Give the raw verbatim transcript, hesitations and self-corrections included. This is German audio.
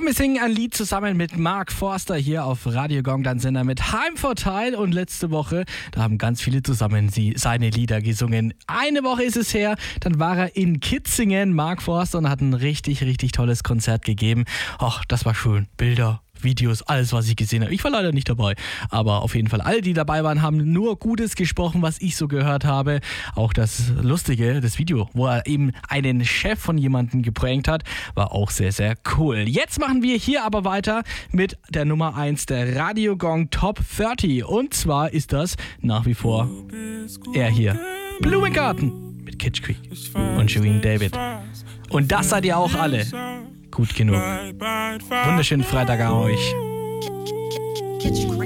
Komm, wir singen ein Lied zusammen mit Mark Forster hier auf Radio Gong, dein Sender mit Heimvorteil. Und letzte Woche, da haben ganz viele zusammen sie, seine Lieder gesungen. Eine Woche ist es her, dann war er in Kitzingen, Mark Forster, und hat ein richtig, richtig tolles Konzert gegeben. Ach, das war schön. Bilder, Videos, alles, was ich gesehen habe. Ich war leider nicht dabei, aber auf jeden Fall alle, die dabei waren, haben nur Gutes gesprochen, was ich so gehört habe. Auch das Lustige, das Video, wo er eben einen Chef von jemandem geprankt hat, war auch sehr, sehr cool. Jetzt machen wir hier aber weiter mit der Nummer eins der Radio Gong Top dreißig. Und zwar ist das nach wie vor er hier. Blumengarten mit Kitsch Creek und Shirin David. Und das seid ihr auch alle. Gut genug. Wunderschönen Freitag an euch.